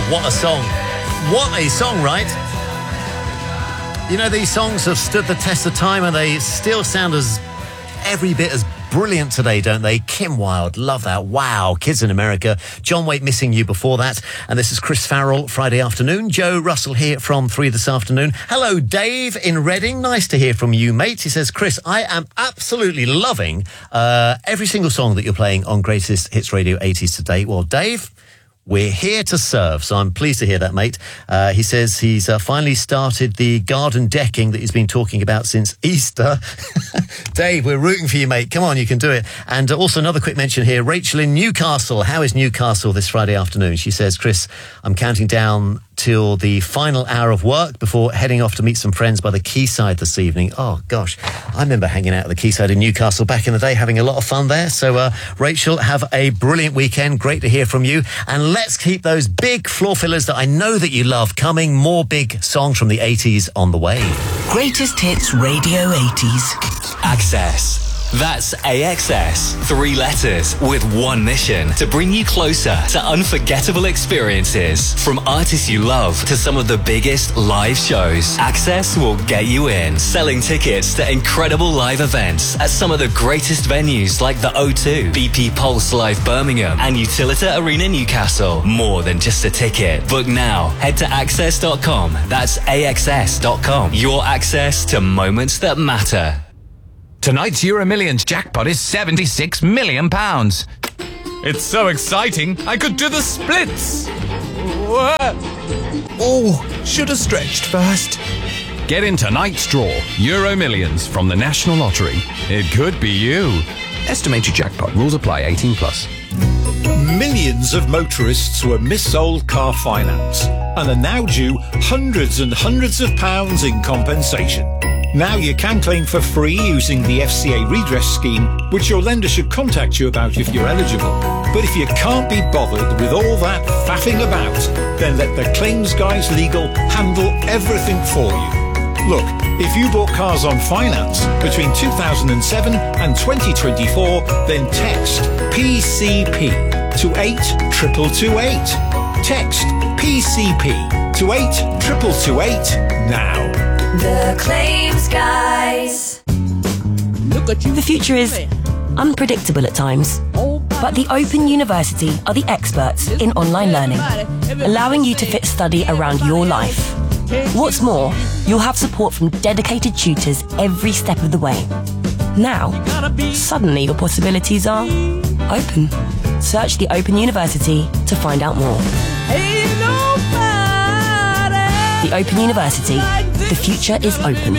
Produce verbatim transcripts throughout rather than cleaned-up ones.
what a song. What a song, right? You know, these songs have stood the test of time and they still sound as every bit as brilliant today, don't they? Kim Wilde, love that. Wow. Kids in America. John Waite, Missing You before that. And this is Chris Farrell, Friday afternoon. Joe Russell here from three this afternoon. Hello, Dave in Reading. Nice to hear from you, mate. He says, Chris, I am absolutely loving uh, every single song that you're playing on Greatest Hits Radio eighties today. Well, Dave, we're here to serve, so I'm pleased to hear that, mate. Uh, he says he's uh, finally started the garden decking that he's been talking about since Easter. Dave, we're rooting for you, mate. Come on, you can do it. And uh, also another quick mention here, Rachel in Newcastle. How is Newcastle this Friday afternoon? She says, Chris, I'm counting down till the final hour of work before heading off to meet some friends by the quayside this evening. Oh, gosh. I remember hanging out at the quayside in Newcastle back in the day, having a lot of fun there. So, uh, Rachel, have a brilliant weekend. Great to hear from you. And let's keep those big floor fillers that I know that you love coming. More big songs from the eighties on the way. Greatest Hits Radio eighties. Access. That's A X S. Three letters with one mission to bring you closer to unforgettable experiences. From artists you love to some of the biggest live shows, Access will get you in. Selling tickets to incredible live events at some of the greatest venues like the O two, B P Pulse Live Birmingham and Utilita Arena Newcastle. More than just a ticket. Book now. Head to access dot com. That's A X S dot com. Your access to moments that matter. Tonight's Euro Millions jackpot is seventy-six million pounds. It's so exciting, I could do the splits. Oh, should have stretched first. Get in tonight's draw, Euro Millions from the National Lottery. It could be you. Estimated jackpot. Rules apply. eighteen plus. Millions of motorists were mis-sold car finance and are now due hundreds and hundreds of pounds in compensation. Now you can claim for free using the F C A redress scheme, which your lender should contact you about if you're eligible. But if you can't be bothered with all that faffing about, then let the Claims Guys Legal handle everything for you. Look, if you bought cars on finance between two thousand seven and twenty twenty-four, then text P C P to eight two two two eight. Text P C P to eight two two two eight now. The Claims Guys. Look at you. The future is unpredictable at times, but the Open University are the experts in online learning, allowing you to fit study around your life. What's more, you'll have support from dedicated tutors every step of the way. Now, suddenly your possibilities are open. Search the Open University to find out more. The Open University. The future is open.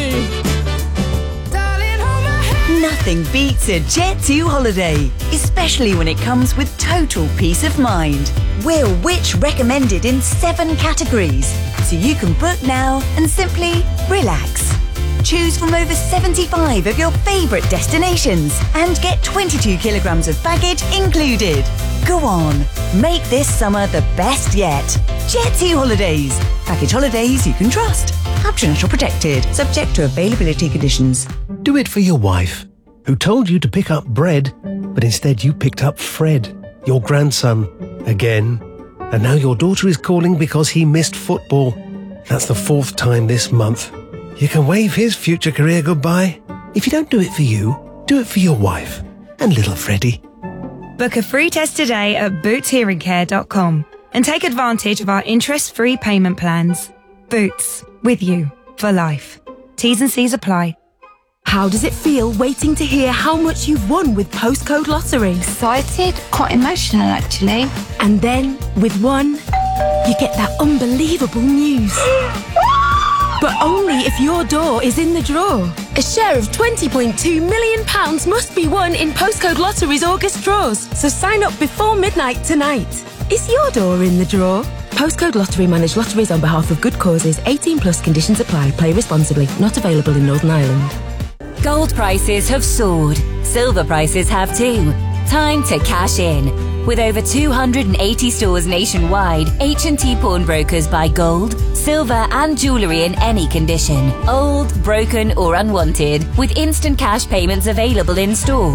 Nothing beats a Jet two holiday, especially when it comes with total peace of mind. We're Which recommended in seven categories, so you can book now and simply relax. Choose from over seventy-five of your favourite destinations and get twenty-two kilograms of baggage included. Go on, make this summer the best yet. Jet two Holidays. Package holidays you can trust. Optional protected. Subject to availability conditions. Do it for your wife, who told you to pick up bread, but instead you picked up Fred, your grandson, again. And now your daughter is calling because he missed football. That's the fourth time this month. You can wave his future career goodbye. If you don't do it for you, do it for your wife and little Freddie. Book a free test today at boots hearing care dot com and take advantage of our interest-free payment plans. Boots, with you for life. T's and C's apply. How does it feel waiting to hear how much you've won with Postcode Lottery? Excited, quite emotional actually. And then, with one, you get that unbelievable news. But only if your door is in the draw. A share of twenty point two million pounds must be won in Postcode Lottery's August draws. So sign up before midnight tonight. Is your door in the draw? Postcode Lottery manage lotteries on behalf of good causes. eighteen plus conditions apply. Play responsibly. Not available in Northern Ireland. Gold prices have soared. Silver prices have too. Time to cash in. With over two hundred eighty stores nationwide, H and T Pawnbrokers buy gold, silver and jewellery in any condition. Old, broken or unwanted, with instant cash payments available in store.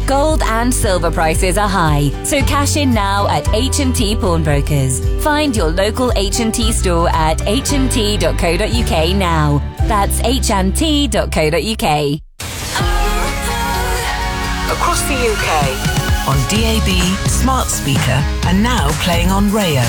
Gold and silver prices are high, so cash in now at H and T Pawnbrokers. Find your local H and T store at h and t dot co dot u k now. That's h and t dot co dot u k. Across the U K, on D A B, smart speaker, and now playing on Rayo.